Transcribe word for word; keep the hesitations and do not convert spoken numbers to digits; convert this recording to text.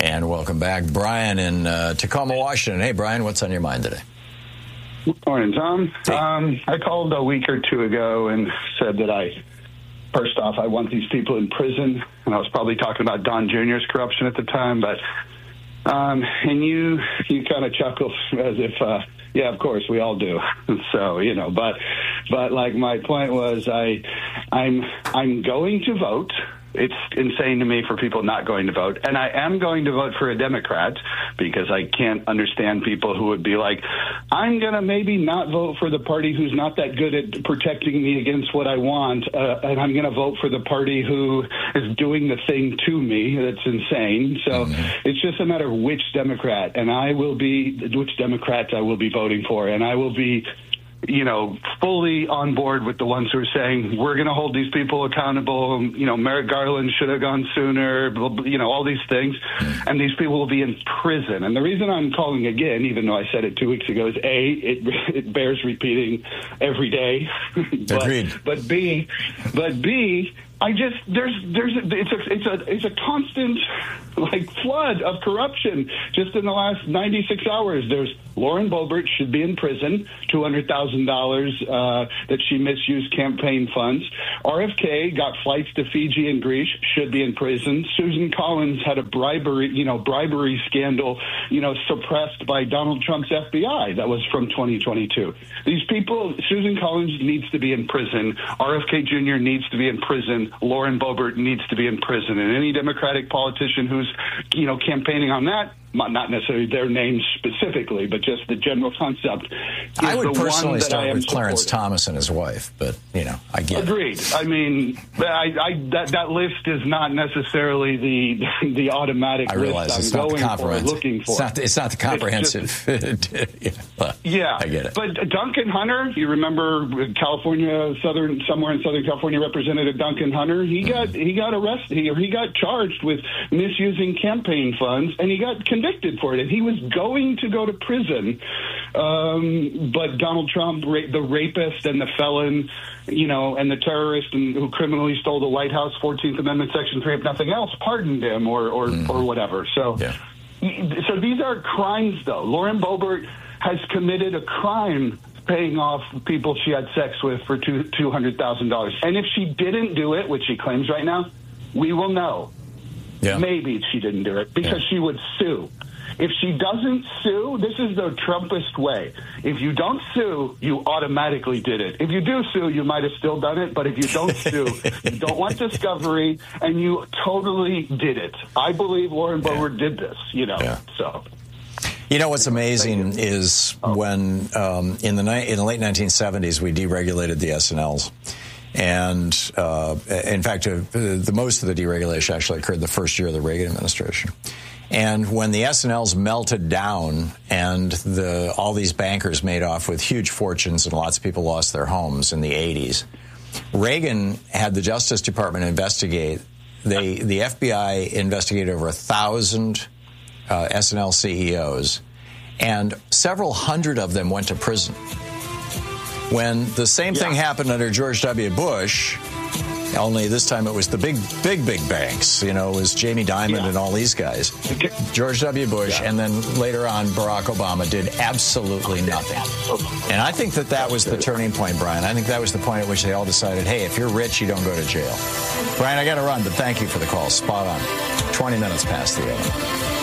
And welcome back. Brian in uh, Tacoma, Washington. Hey, Brian, what's on your mind today? Good morning, Tom. Um, I called a week or two ago and said that I, first off, I want these people in prison. And I was probably talking about Don Junior's corruption at the time. But um, and you you kind of chuckle as if, uh, yeah, of course, we all do. So, you know, but but like my point was I I'm I'm going to vote. It's insane to me for people not going to vote. And I am going to vote for a Democrat because I can't understand people who would be like, I'm going to maybe not vote for the party who's not that good at protecting me against what I want. Uh, and I'm going to vote for the party who is doing the thing to me. That's insane. So mm-hmm. It's just a matter of which Democrat. And I will be, which Democrats I will be voting for. And I will be, you know, fully on board with the ones who are saying we're going to hold these people accountable. You know, Merrick Garland should have gone sooner, you know, all these things. And these people will be in prison. And the reason I'm calling again, even though I said it two weeks ago, is A, it, it bears repeating every day. but, Agreed. But B, but B, I just there's there's a, it's a it's a it's a constant like flood of corruption. Just in the last ninety-six hours, there's Lauren Boebert should be in prison, two hundred thousand dollars uh, that she misused campaign funds. R F K got flights to Fiji and Greece, should be in prison. Susan Collins had a bribery you know bribery scandal you know suppressed by Donald Trump's F B I. That was from twenty twenty-two. These people, Susan Collins needs to be in prison. R F K Junior needs to be in prison. Lauren Boebert needs to be in prison. And any Democratic politician who's, you know, campaigning on that, not necessarily their names specifically, but just the general concept. I would personally start with Clarence Thomas and his wife, but, you know, I get it. Agreed. I mean, I, I, that, that list is not necessarily the the automatic I realize list it's I'm not going the comprehensive. for, looking for. It's not, it's not the comprehensive. yeah, yeah, I get it. But Duncan Hunter, you remember California, Southern, somewhere in Southern California, Representative Duncan Hunter, he mm-hmm. got he got arrested. He, he got charged with misusing campaign funds, and he got convicted for it, and he was going to go to prison. Um, but Donald Trump, ra- the rapist and the felon, you know, and the terrorist and who criminally stole the White House, fourteenth Amendment, Section three, if nothing else, pardoned him or or, mm. or whatever. So, yeah. so these are crimes, though. Lauren Boebert has committed a crime paying off people she had sex with for two two hundred thousand dollars. And if she didn't do it, which she claims right now, we will know. Yeah. Maybe she didn't do it because yeah. she would sue. If she doesn't sue, this is the Trumpist way. If you don't sue, you automatically did it. If you do sue, you might have still done it. But if you don't sue, you don't want discovery, and you totally did it. I believe Lauren Boebert yeah. did this, you know, yeah. so. You know what's amazing is oh. when um, in the ni- in the late nineteen seventies we deregulated the S N Ls. And, uh, in fact, uh, the most of the deregulation actually occurred the first year of the Reagan administration. And when the S N Ls melted down and the all these bankers made off with huge fortunes and lots of people lost their homes in the eighties, Reagan had the Justice Department investigate. They, the F B I investigated over a thousand uh, S N L C E Os, and several hundred of them went to prison. When the same yeah. thing happened under George W. Bush, only this time it was the big, big, big banks. You know, it was Jamie Dimon yeah. and all these guys. George W. Bush, yeah. and then later on Barack Obama did absolutely nothing. And I think that that was the turning point, Brian. I think that was the point at which they all decided, hey, if you're rich, you don't go to jail. Brian, I got to run, but thank you for the call. Spot on. twenty minutes past the hour.